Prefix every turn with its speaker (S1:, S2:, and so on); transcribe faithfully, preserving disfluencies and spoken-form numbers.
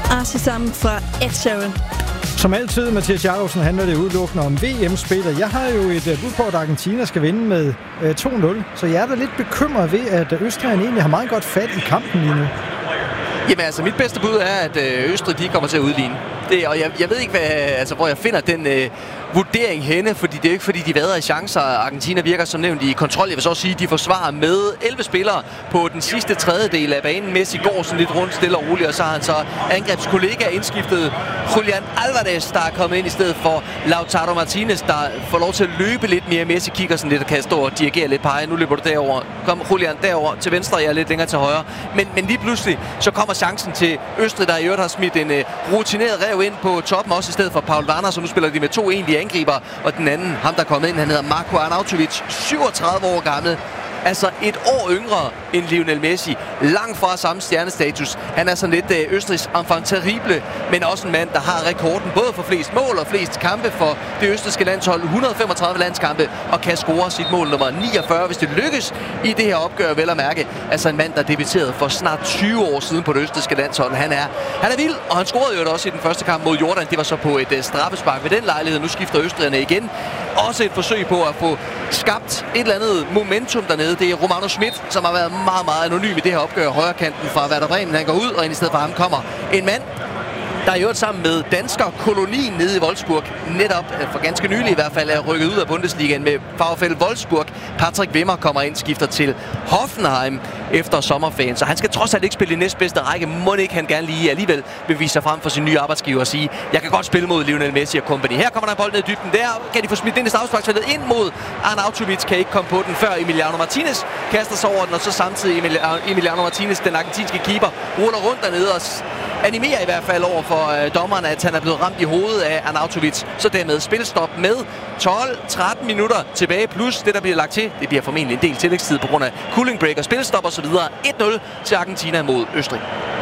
S1: Arsi sammen fra Ed Sheeran.
S2: Som altid, Mathias Jacobsen, handler det udelukkende om V M-spillet. Jeg har jo et bud på, at Argentina skal vinde med øh, to nul, så jeg er da lidt bekymret ved, at Østrig egentlig har meget godt fat i kampen lige nu.
S3: Jamen altså, mit bedste bud er, at øh, Østrig de kommer til at udligne. Det, og jeg, jeg ved ikke, hvad, altså, hvor jeg finder den øh, vurdering henne, fordi det er jo ikke, fordi de vader i chancer. Argentina virker som nævnt i kontrol. Jeg vil så sige, at de forsvarer med elleve spillere på den sidste tredjedel af banen. Messi går sådan lidt rundt stille og roligt, og så har han så angrebskollega indskiftet Julian Alvarez, der er kommet ind i stedet for Lautaro Martinez, der får lov til at løbe lidt mere. Messi kigger sådan lidt og kan stå og dirigere lidt pege. Nu løber du derover. Kom Julian derover til venstre, jeg er lidt længere til højre. Men, men lige pludselig, så kommer chancen til Østrig, der i øvrigt har smidt en uh, rutineret rev ind på toppen, også i stedet for Paul Warner, så nu spiller de med to egentlige angriber, og den anden, ham der er kommet ind, han hedder Marko Arnautovic, syvogtredive år gammel. Altså et år yngre end Lionel Messi. Langt fra samme stjernestatus. Han er sådan lidt øh, Østrigs enfant terrible, men også en mand, der har rekorden både for flest mål og flest kampe for det østrigske landshold. et hundrede og femogtredive landskampe, og kan score sit mål nummer niogfyrre, hvis det lykkes i det her opgør, vel at mærke. Altså en mand, der debuterede for snart tyve år siden på det østrigske landshold. Han er, han er vild, og han scorede jo også i den første kamp mod Jordan. Det var så på et øh, straffespark ved den lejlighed. Nu skifter østrigerne igen. Også et forsøg på at få skabt et eller andet momentum dernede. Det er Romano Schmidt, som har været meget, meget anonym i det her opgør. Højrekanten fra Werder Bremen. Han går ud, og ind i stedet for ham kommer en mand, der er jo sammen med dansker-kolonien nede i Wolfsburg. Netop, for ganske nylig i hvert fald, er rykket ud af Bundesligaen med VfL Wolfsburg. Patrick Wimmer kommer ind, skifter til Hoffenheim efter sommerferien. Så han skal trods alt ikke spille i næstbedste række. Må ikke han gerne lige alligevel vil vise sig frem for sin nye arbejdsgiver og sige, jeg kan godt spille mod Lionel Messi og company. Her kommer der en bold ned i dybden. Der kan de få smidt ind i straffesparksfeltet ind mod Arnautovic. Kan ikke komme på den, før Emiliano Martinez kaster sig over den. Og så samtidig Emiliano Martinez, den argentinske keeper, ruller rundt dernede og animerer i hvert fald over for øh, dommeren, at han er blevet ramt i hovedet af Arnautovic. Så dermed spilstop med tolv tretten minutter tilbage, plus det, der bliver lagt til. Det bliver formentlig en del tillægstid på grund af cooling break og spilstop osv. et nul til Argentina mod Østrig.